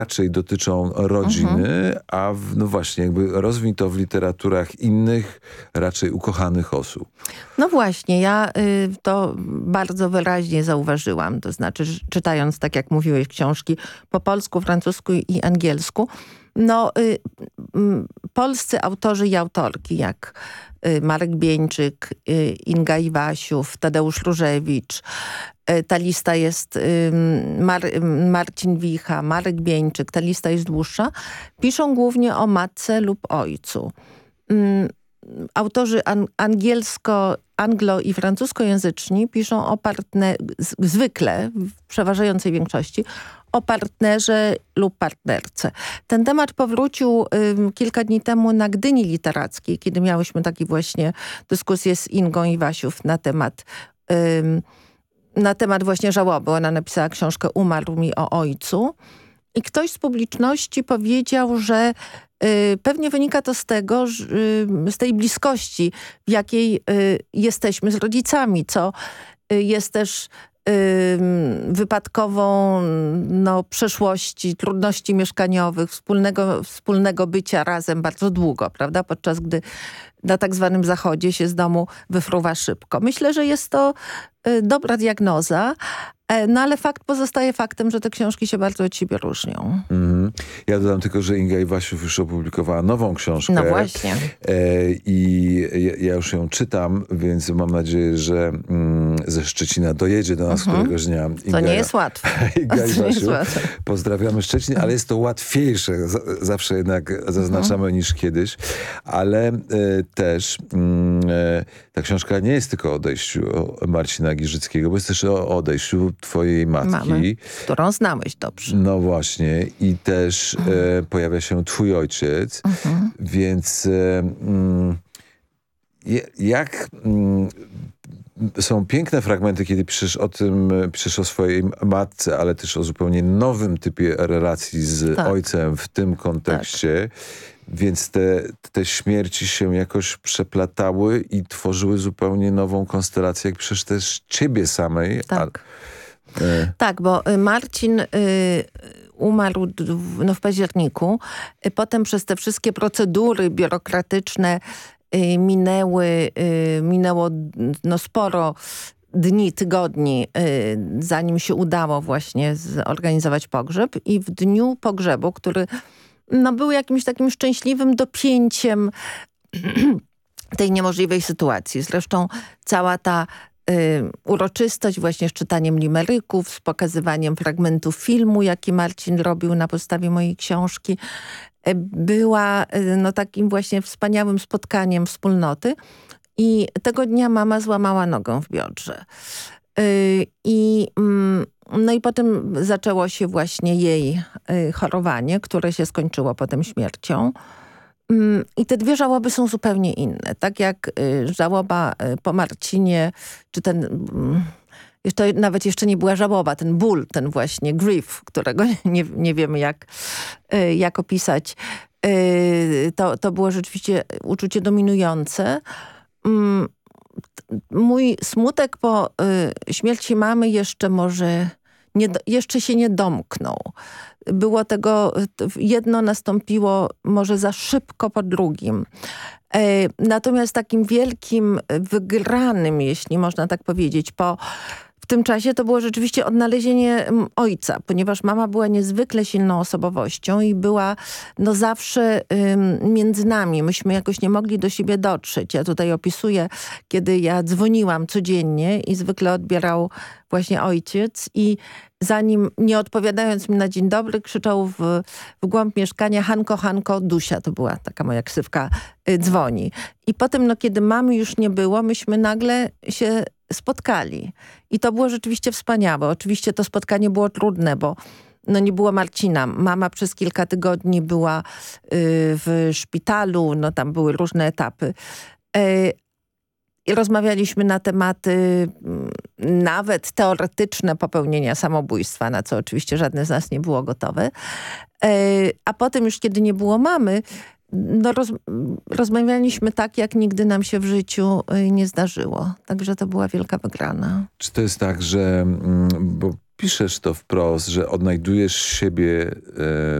raczej dotyczą rodziny, a no właśnie, jakby rozwin to w literaturach innych, raczej ukochanych osób. No właśnie, ja to bardzo wyraźnie zauważyłam. To znaczy, czytając, tak jak mówiłeś, książki po polsku, francusku i angielsku, no polscy autorzy i autorki, jak Marek Bieńczyk, Inga Iwasiów, Tadeusz Różewicz. Ta lista jest Marcin Wicha, Marek Bieńczyk, ta lista jest dłuższa. Piszą głównie o matce lub ojcu. Autorzy anglo- i francuskojęzyczni piszą o zwykle, w przeważającej większości, o partnerze lub partnerce. Ten temat powrócił kilka dni temu na Gdyni Literackiej, kiedy miałyśmy takie właśnie dyskusję z Ingą Iwasiów na temat właśnie żałoby. Ona napisała książkę Umarł mi o ojcu. I ktoś z publiczności powiedział, że pewnie wynika to z tego, z tej bliskości, w jakiej jesteśmy z rodzicami, co jest też wypadkową przeszłości, trudności mieszkaniowych, wspólnego bycia razem bardzo długo, prawda? Podczas gdy na tak zwanym zachodzie się z domu wyfruwa szybko. Myślę, że jest to dobra diagnoza, no ale fakt pozostaje faktem, że te książki się bardzo od siebie różnią. Ja dodam tylko, że Inga Iwasiów już opublikowała nową książkę. No właśnie. I ja już ją czytam, więc mam nadzieję, że ze Szczecina dojedzie do nas któregoś dnia. To nie jest łatwe. Inga Iwasiów. Pozdrawiamy Szczecin, ale jest to łatwiejsze, zawsze jednak zaznaczamy niż kiedyś. Ale też ta książka nie jest tylko o odejściu Marcina Giżyckiego, bo jest też o odejściu twojej matki. Mamy, którą znałeś dobrze. No właśnie. I też pojawia się twój ojciec. Więc są piękne fragmenty, kiedy piszesz o swojej matce, ale też o zupełnie nowym typie relacji z ojcem w tym kontekście. Tak. Więc te śmierci się jakoś przeplatały i tworzyły zupełnie nową konstelację, jak piszesz też ciebie samej. Tak. Tak, bo Marcin umarł w październiku. Potem przez te wszystkie procedury biurokratyczne minęło sporo dni, tygodni, zanim się udało właśnie zorganizować pogrzeb. I w dniu pogrzebu, który był jakimś takim szczęśliwym dopięciem tej niemożliwej sytuacji. Zresztą cała ta uroczystość właśnie z czytaniem limeryków, z pokazywaniem fragmentów filmu, jaki Marcin robił na podstawie mojej książki, była takim właśnie wspaniałym spotkaniem wspólnoty. I tego dnia mama złamała nogę w biodrze. I potem zaczęło się właśnie jej chorowanie, które się skończyło potem śmiercią. I te dwie żałoby są zupełnie inne. Tak jak żałoba po Marcinie, czy ten... Nawet jeszcze nie była żałoba, ten ból, ten właśnie grief, którego nie wiemy jak opisać. To było rzeczywiście uczucie dominujące. Mój smutek po śmierci mamy jeszcze się nie domknął. Było tego, jedno nastąpiło może za szybko po drugim. Natomiast takim wielkim wygranym, jeśli można tak powiedzieć, w tym czasie to było rzeczywiście odnalezienie ojca, ponieważ mama była niezwykle silną osobowością i była zawsze między nami. Myśmy jakoś nie mogli do siebie dotrzeć. Ja tutaj opisuję, kiedy ja dzwoniłam codziennie i zwykle odbierał właśnie ojciec i zanim, nie odpowiadając mi na dzień dobry, krzyczał w głąb mieszkania: Hanko, Hanko, Dusia. To była taka moja ksywka, dzwoni. I potem, kiedy mamy już nie było, myśmy nagle się spotkali. I to było rzeczywiście wspaniałe. Oczywiście to spotkanie było trudne, bo nie było Marcina. Mama przez kilka tygodni była w szpitalu, tam były różne etapy. I rozmawialiśmy na tematy nawet teoretyczne popełnienia samobójstwa, na co oczywiście żadne z nas nie było gotowe. A potem już, kiedy nie było mamy, rozmawialiśmy tak, jak nigdy nam się w życiu nie zdarzyło. Także to była wielka wygrana. Czy to jest tak, że... Bo piszesz to wprost, że odnajdujesz siebie